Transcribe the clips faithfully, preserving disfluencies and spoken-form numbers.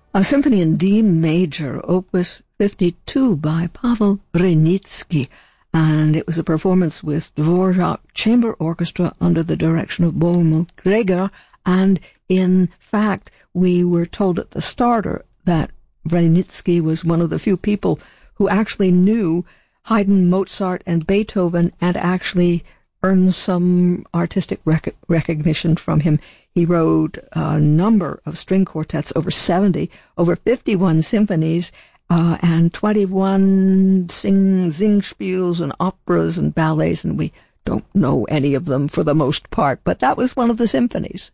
A symphony in D major, opus fifty-two by Pavel Wranitzky, and it was a performance with Dvorak Chamber Orchestra under the direction of Bohumil Gregor, and in fact, we were told at the starter that Wranitzky was one of the few people who actually knew Haydn, Mozart, and Beethoven, and actually earned some artistic rec- recognition from him. He wrote a number of string quartets, over seventy, over fifty-one symphonies, uh, and twenty-one sing, Singspiels and operas and ballets, and we don't know any of them for the most part, but that was one of the symphonies.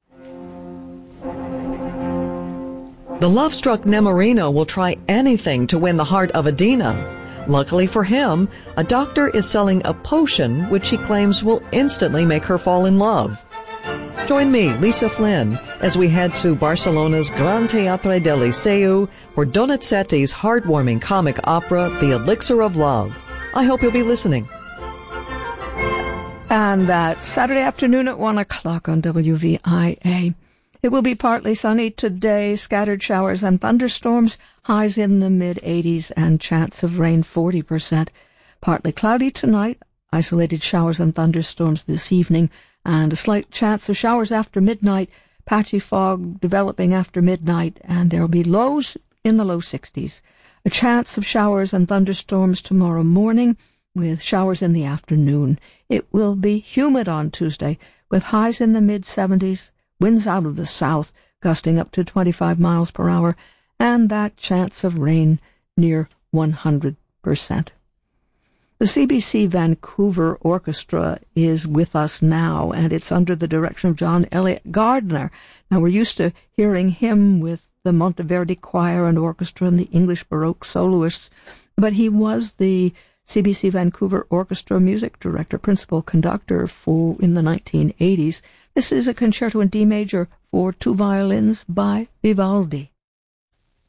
The love-struck Nemorino will try anything to win the heart of Adina. Luckily for him, a doctor is selling a potion which he claims will instantly make her fall in love. Join me, Lisa Flynn, as we head to Barcelona's Gran Teatre del Liceu for Donizetti's heartwarming comic opera, The Elixir of Love. I hope you'll be listening. And that's Saturday afternoon at one o'clock on W V I A. It will be partly sunny today, scattered showers and thunderstorms, highs in the mid-eighties and chance of rain forty percent. Partly cloudy tonight, isolated showers and thunderstorms this evening, and a slight chance of showers after midnight, patchy fog developing after midnight, and there will be lows in the low sixties. A chance of showers and thunderstorms tomorrow morning, with showers in the afternoon. It will be humid on Tuesday, with highs in the mid-seventies, winds out of the south, gusting up to twenty-five miles per hour, and that chance of rain near one hundred percent. The C B C Vancouver Orchestra is with us now, and it's under the direction of John Elliott Gardner. Now, we're used to hearing him with the Monteverdi Choir and Orchestra and the English Baroque soloists, but he was the C B C Vancouver Orchestra music director, principal conductor for in the nineteen eighties. This is a concerto in D major for two violins by Vivaldi.